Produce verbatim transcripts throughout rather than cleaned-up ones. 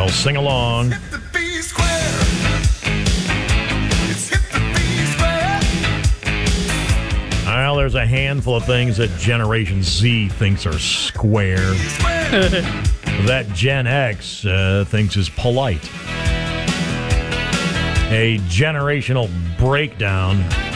I'll sing along. Hit the B square. It's hit the B square. Well, there's a handful of things that Generation Z thinks are square. That Gen X uh, thinks is polite. A generational breakdown.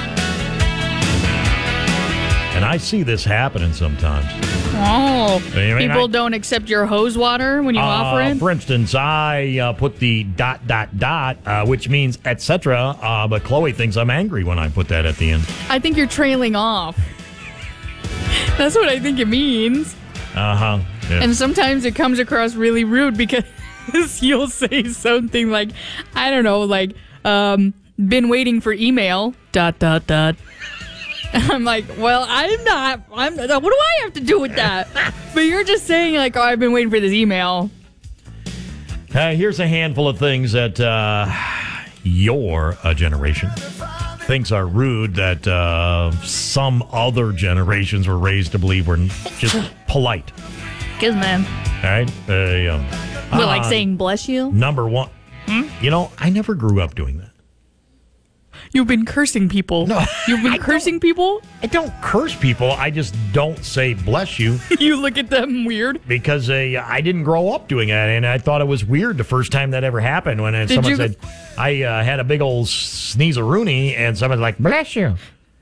And I see this happening sometimes. Oh, I mean, people I- don't accept your hose water when you Uh, offer it? For instance, I uh, put the dot, dot, dot, uh, which means et cetera, uh, but Chloe thinks I'm angry when I put that at the end. I think you're trailing off. That's what I think it means. Uh-huh. Yeah. And sometimes it comes across really rude because you'll say something like, I don't know, like, um, been waiting for email, dot, dot, dot. I'm like, well, I'm not. I'm. What do I have to do with that? But you're just saying, like, oh, I've been waiting for this email. Uh, here's a handful of things that uh, your uh, generation thinks are rude that uh, some other generations were raised to believe were just polite. Cause man, All right? Uh, um, we're like uh, saying bless you. Number one. You know, I never grew up doing that. You've been cursing people. No, You've been I cursing people. I don't curse people. I just don't say bless you. You look at them weird. Because uh, I didn't grow up doing that, and I thought it was weird the first time that ever happened when uh, someone you- said, I uh, had a big old sneeze-a-rooney, and someone's like, bless you.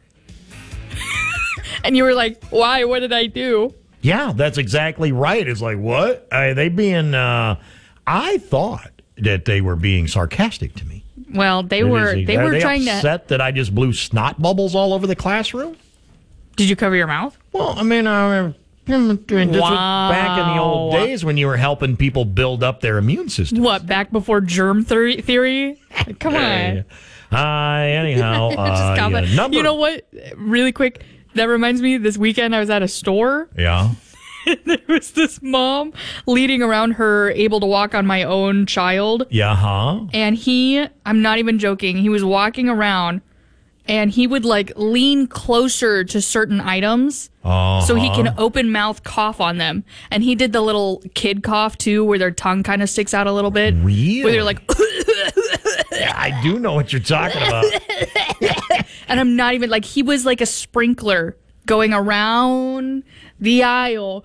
And you were like, why? What did I do? Yeah, that's exactly right. It's like, what? Are they being, uh, I thought that they were being sarcastic to me. Well, they were. They Are were they trying to. upset that I just blew snot bubbles all over the classroom? Did you cover your mouth? Well, I mean, uh, this was back in the old Wow. days when you were helping people build up their immune system. What? Back before germ theory? theory? Come on. Uh, anyhow, Just uh, comment. yeah, number. You know what? Really quick. That reminds me. This weekend I was at a store. Yeah. There was this mom leading around her able to walk on my own child. Yeah, huh? And he, I'm not even joking, he was walking around and he would like lean closer to certain items Uh-huh. so he can open mouth cough on them. And he did the little kid cough too, where their tongue kind of sticks out a little bit. Really? Where they're like, Yeah, I do know what you're talking about. and I'm not even like, he was like a sprinkler going around the aisle.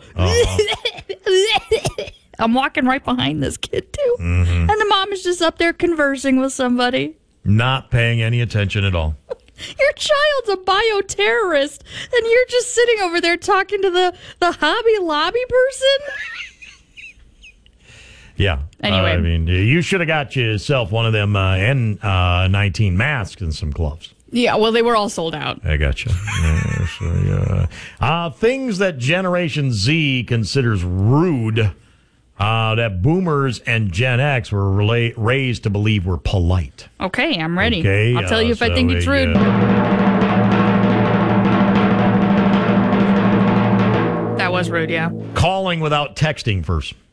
I'm walking right behind this kid too. Mm-hmm. And the mom is just up there conversing with somebody. Not paying any attention at all. Your child's a bioterrorist, and you're just sitting over there talking to the, the Hobby Lobby person? Yeah. Anyway. Uh, I mean, you should have got yourself one of them uh, N nineteen masks and some gloves. Yeah, well, they were all sold out. I got you. Yeah, so, yeah. Uh, things that Generation Z considers rude uh, that boomers and Gen X were rela- raised to believe were polite. Okay, I'm ready. Okay, I'll tell uh, you if I so think it's we, rude. uh, That was rude, yeah. calling without texting first.